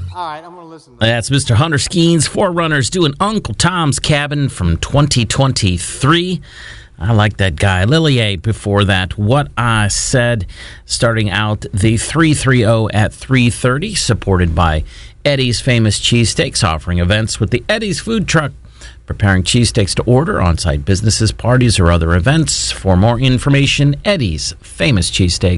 All right, I'm going to listen to that. That's Mr. Hunter Skeens, Forerunners, doing Uncle Tom's Cabin from 2023. I like that guy. Lily before that, What I Said, starting out the 330 at 3:30, supported by Eddie's Famous Cheesesteaks, offering events with the Eddie's Food Truck, preparing cheesesteaks to order, on-site businesses, parties, or other events. For more information, Eddie's Famous Cheesesteaks.